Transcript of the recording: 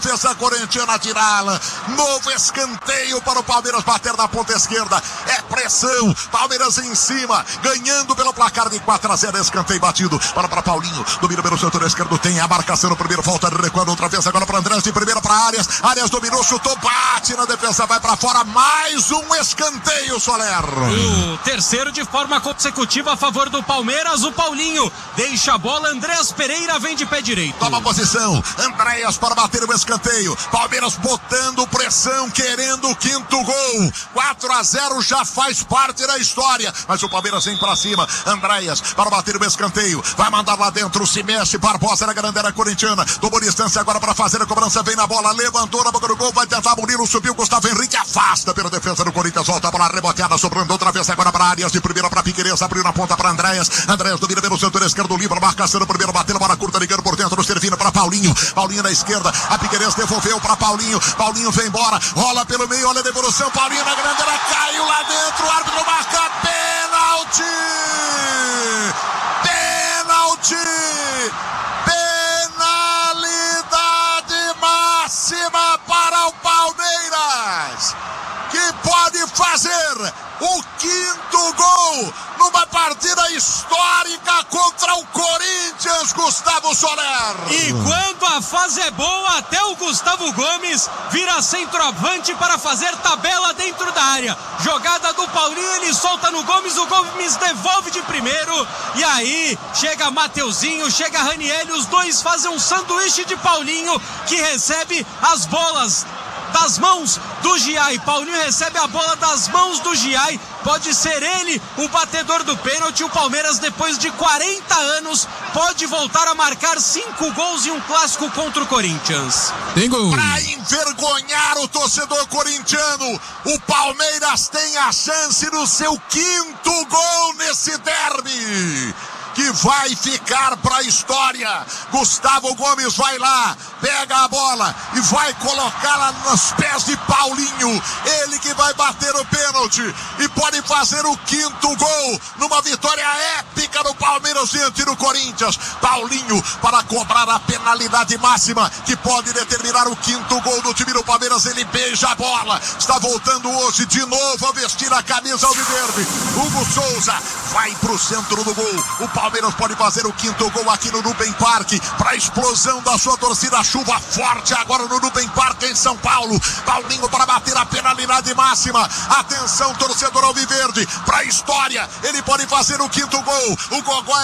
defesa corintiana tirá-la. Novo escanteio para o Palmeiras bater na ponta esquerda. É pressão. Palmeiras em cima, ganhando pelo placar de 4-0. Escanteio batido. Para Paulinho. Domina pelo setor esquerdo. Tem a marcação no primeiro. Falta de recuando outra vez. Agora para Andrés. De primeira para Arias. Arias dominou, chutou, bate na defesa. Vai para fora. Mais um escanteio, Soler. O terceiro de forma consecutiva a favor do Palmeiras. O Paulinho deixa a bola. Andrés Pereira vem de pé direito. Toma posição. Andréas para bater o escanteio. Palmeiras botando pressão, querendo o quinto gol. 4-0 já faz parte da história. Mas o Palmeiras vem para cima. Andréas para bater o escanteio. Vai mandar lá dentro. Se mexe. Barbosa na grande área corintiana. Tomou distância agora para fazer a cobrança. Vem na bola. Levantou na boca do gol. Vai tentar Murilo. Subiu. Gustavo Henrique afasta pela defesa do Corinthians. Volta a bola reboteada. Sobrando outra vez agora para Arias. De primeira para Piquerez. Abriu na ponta para Andréas. Andréas domina pelo setor esquerdo. Livre. Marcação no primeiro. Batendo a bola curta. Ligando por dentro. Servindo para Paulinho. Paulinho na esquerda. A Piquerez devolveu para Paulinho. Paulinho vem embora. Rola pelo meio. Olha a devolução. Paulinho na grande área. Caiu lá dentro. O árbitro marca pênalti. Pênalti. Penalidade máxima para o Palmeiras, que pode fazer o quinto gol numa partida histórica contra o Corinthians, Gustavo Soler. E quando a fase é boa, até o Gustavo Gomes vira centroavante para fazer tabela dentro da área. Jogada do Paulinho, ele solta no Gomes, o Gomes devolve de primeiro. E aí chega Mateuzinho, chega Ranieri, os dois fazem um sanduíche de Paulinho, que recebe as bolas das mãos do Giai. Paulinho recebe a bola das mãos do Giai. Pode ser ele o batedor do pênalti. O Palmeiras, depois de 40 anos, pode voltar a marcar 5 gols em um clássico contra o Corinthians. Tem gol. Pra envergonhar o torcedor corintiano, o Palmeiras tem a chance do seu quinto gol nesse derby, que vai ficar para a história. Gustavo Gomes vai lá, pega a bola e vai colocá-la nos pés de Paulinho. Ele que vai bater o pênalti e pode fazer o quinto gol numa vitória épica do Palmeiras diante do Corinthians. Paulinho para cobrar a penalidade máxima que pode determinar o quinto gol do time do Palmeiras. Ele beija a bola, está voltando hoje de novo a vestir a camisa alviverde. Hugo Souza vai pro centro do gol. O Palmeiras pode fazer o quinto gol aqui no Nubank Park, para a explosão da sua torcida. Chuva forte agora no Nubank Park em São Paulo. Paulinho para bater a penalidade máxima. Atenção, torcedor alviverde, para a história. Ele pode fazer o quinto gol. O Gogó